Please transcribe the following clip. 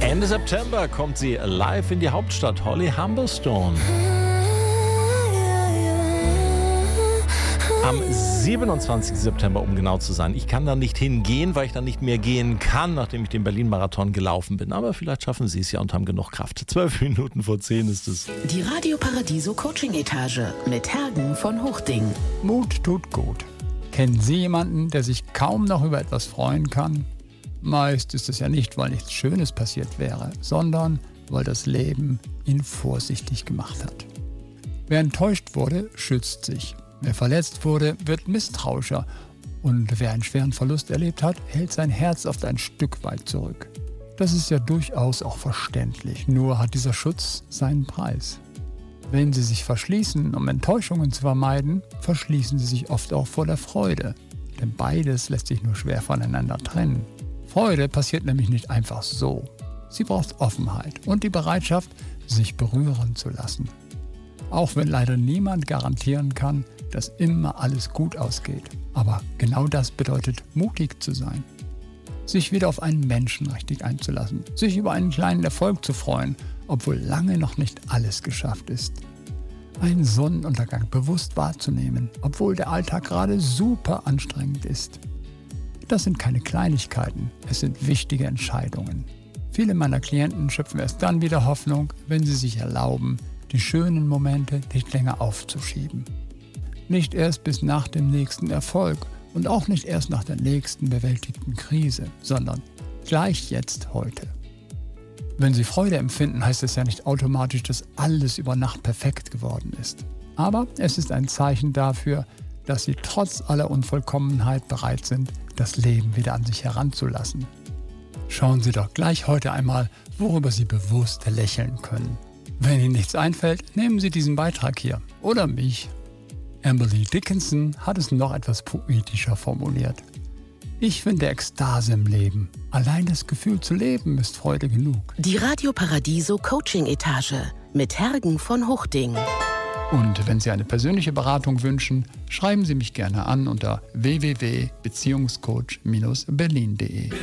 Ende September kommt sie live in die Hauptstadt, Holly Humberstone. Am 27. September, um genau zu sein. Ich kann da nicht hingehen, weil ich dann nicht mehr gehen kann, nachdem ich den Berlin-Marathon gelaufen bin. Aber vielleicht schaffen Sie es ja und haben genug Kraft. 12 Minuten vor 10 ist es. Die Radio Paradiso Coaching-Etage mit Hergen von Hochding. Mut tut gut. Kennen Sie jemanden, der sich kaum noch über etwas freuen kann? Meist ist es ja nicht, weil nichts Schönes passiert wäre, sondern weil das Leben ihn vorsichtig gemacht hat. Wer enttäuscht wurde, schützt sich. Wer verletzt wurde, wird misstrauischer. Und wer einen schweren Verlust erlebt hat, hält sein Herz oft ein Stück weit zurück. Das ist ja durchaus auch verständlich, nur hat dieser Schutz seinen Preis. Wenn Sie sich verschließen, um Enttäuschungen zu vermeiden, verschließen Sie sich oft auch vor der Freude. Denn beides lässt sich nur schwer voneinander trennen. Freude passiert nämlich nicht einfach so. Sie braucht Offenheit und die Bereitschaft, sich berühren zu lassen. Auch wenn leider niemand garantieren kann, dass immer alles gut ausgeht. Aber genau das bedeutet, mutig zu sein. Sich wieder auf einen Menschen richtig einzulassen. Sich über einen kleinen Erfolg zu freuen, obwohl lange noch nicht alles geschafft ist. Einen Sonnenuntergang bewusst wahrzunehmen, obwohl der Alltag gerade super anstrengend ist. Das sind keine Kleinigkeiten, es sind wichtige Entscheidungen. Viele meiner Klienten schöpfen erst dann wieder Hoffnung, wenn sie sich erlauben, die schönen Momente nicht länger aufzuschieben. Nicht erst bis nach dem nächsten Erfolg und auch nicht erst nach der nächsten bewältigten Krise, sondern gleich jetzt heute. Wenn Sie Freude empfinden, heißt es ja nicht automatisch, dass alles über Nacht perfekt geworden ist. Aber es ist ein Zeichen dafür, dass Sie trotz aller Unvollkommenheit bereit sind, das Leben wieder an sich heranzulassen. Schauen Sie doch gleich heute einmal, worüber Sie bewusst lächeln können. Wenn Ihnen nichts einfällt, nehmen Sie diesen Beitrag hier oder mich. Emily Dickinson hat es noch etwas poetischer formuliert. Ich finde Ekstase im Leben. Allein das Gefühl zu leben ist Freude genug. Die Radio Paradiso Coaching-Etage mit Hergen von Hochding. Und wenn Sie eine persönliche Beratung wünschen, schreiben Sie mich gerne an unter www.beziehungscoach-berlin.de.